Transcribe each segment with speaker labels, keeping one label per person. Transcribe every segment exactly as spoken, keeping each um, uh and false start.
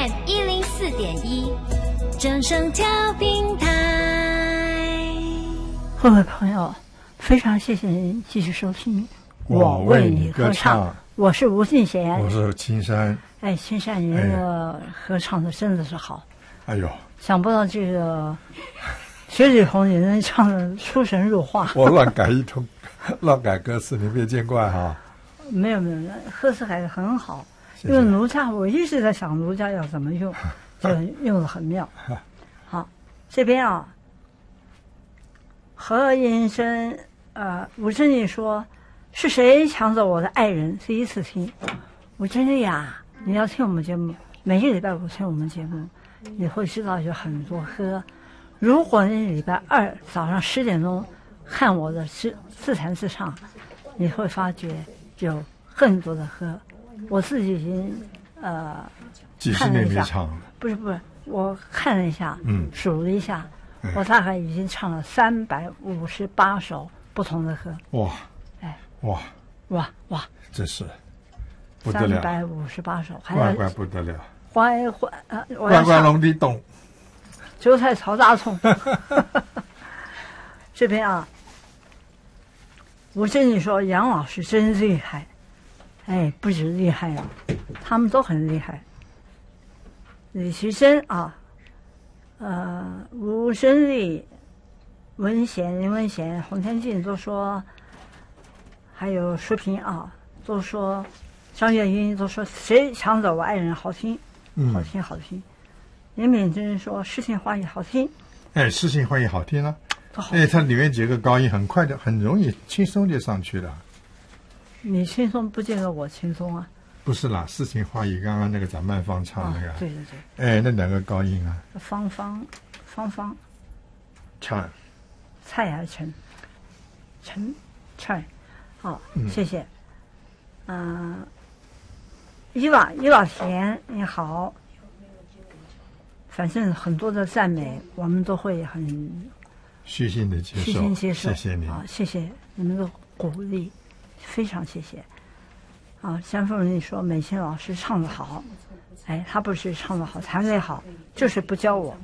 Speaker 1: M 一零四点一，正声调频台。
Speaker 2: 各位朋友，非常谢谢您继续收听我为你歌唱，我是吴信贤，
Speaker 3: 我是青山。
Speaker 2: 哎，青山，你那个合唱的真的是好。
Speaker 3: 哎呦，
Speaker 2: 想不到这个雪里红你能唱得出神入化。
Speaker 3: 我乱改一通，乱改歌词，你别见怪哈。
Speaker 2: 没有没有，歌词改得很好。
Speaker 3: 谢谢
Speaker 2: 因为奴家，我一直在想奴家要怎么用，就用得很妙。好，这边啊，何银生，呃，吴珍丽说，是谁抢走我的爱人？第一次听，吴珍丽啊，你要听我们节目，每个礼拜五听我们节目，你会知道有很多歌。如果你礼拜二早上十点钟看我的自自弹自唱，你会发觉有更多的歌。我自己已经呃
Speaker 3: 几十年没唱了，
Speaker 2: 不是不是，我看了一下，
Speaker 3: 嗯，
Speaker 2: 数了一下，嗯、我大概已经唱了三百五十八首不同的歌。
Speaker 3: 哇，
Speaker 2: 哎，
Speaker 3: 哇
Speaker 2: 哇哇，
Speaker 3: 真是不得了，
Speaker 2: 三百五十八首，
Speaker 3: 怪怪不得了，
Speaker 2: 乖乖呃，
Speaker 3: 乖乖龙的洞，
Speaker 2: 韭菜炒大葱。这边啊，我跟你说，杨老师真厉害。哎，不止厉害了，他们都很厉害。李奇珍啊，呃，吴珍丽、文贤、林文贤、洪天进都说，还有舒平啊，都说张月英都说谁抢走我爱人好听，
Speaker 3: 嗯、
Speaker 2: 好听好听。林敏珍说诗情画意好听，
Speaker 3: 哎，诗情画意好听啊，哎，它里面几个高音很快的，很容易轻松就上去了。
Speaker 2: 你轻松不见得我轻松啊。
Speaker 3: 不是啦，诗情画意，刚刚那个蒋曼芳唱那个、
Speaker 2: 哦，对对对，
Speaker 3: 哎，那两个高音啊，
Speaker 2: 芳芳芳芳
Speaker 3: 唱
Speaker 2: 蔡还是陈陈蔡，好、哦嗯，谢谢。嗯、呃，伊娃伊娃田你好，反正很多的赞美我们都会很
Speaker 3: 虚心的接受，
Speaker 2: 虚心接受，
Speaker 3: 谢谢你
Speaker 2: 啊，谢谢你们的鼓励。非常谢谢，啊，江凤你说美心老师唱得好，哎，他不是唱得好，弹得好，就是不教我。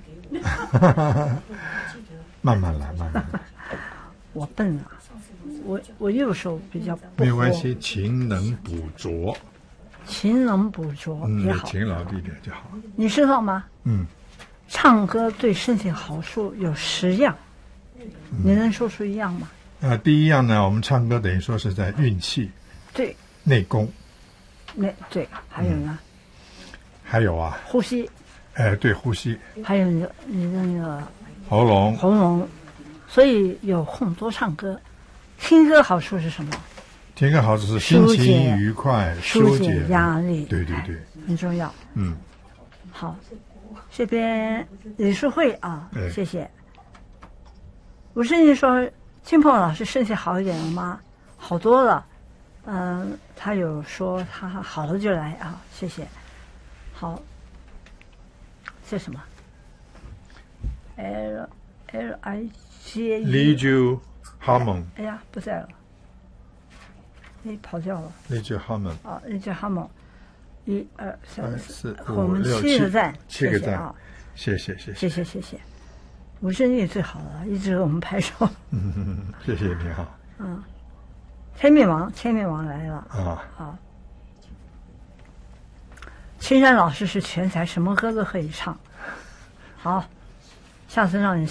Speaker 3: 慢慢来，慢慢来。
Speaker 2: 我笨啊，我我右手比较不
Speaker 3: 没关系，勤能补拙，
Speaker 2: 勤能补拙也好，
Speaker 3: 嗯、勤劳一点就好。
Speaker 2: 你知道吗？
Speaker 3: 嗯，
Speaker 2: 唱歌对身体好处有十样，嗯、你能说出一样吗？
Speaker 3: 啊，第一样呢，我们唱歌等于说是在运气，
Speaker 2: 对，
Speaker 3: 内功，
Speaker 2: 内对，还有呢、
Speaker 3: 嗯，还有啊，
Speaker 2: 呼吸，
Speaker 3: 哎，对，呼吸，
Speaker 2: 还有你的你的那个
Speaker 3: 喉咙，
Speaker 2: 喉咙，所以有空多唱歌。听歌好处是什么？
Speaker 3: 听歌好处是心情愉快，
Speaker 2: 疏解压力，
Speaker 3: 对对对，
Speaker 2: 很重要。
Speaker 3: 嗯，
Speaker 2: 好，这边李淑慧啊，
Speaker 3: 哎、
Speaker 2: 谢谢。吴声怡说。金鹏老师身体好一点了吗？好多了，嗯、呃，他有说他好了就来啊，谢谢。好，这什么 ？L L I J E。
Speaker 3: 李九哈蒙。
Speaker 2: 哎呀，不在了，哎，跑掉了。
Speaker 3: 李九哈蒙。
Speaker 2: 啊，李九哈蒙，一二三
Speaker 3: 四
Speaker 2: 五，我们七个赞，
Speaker 3: 七个赞
Speaker 2: 啊，
Speaker 3: 谢谢谢
Speaker 2: 谢谢谢谢。吴声义最好了，一直给我们拍手。
Speaker 3: 嗯，谢谢你好。
Speaker 2: 嗯，千面王，千面王来了
Speaker 3: 啊！
Speaker 2: 好，青山老师是全才，什么歌都可以唱。好，下次让你。